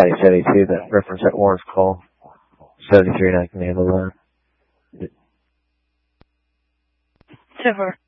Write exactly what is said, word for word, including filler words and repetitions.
Scotty seventy-two, that reference that Warren's call. seventy-three, and I can handle that. Super.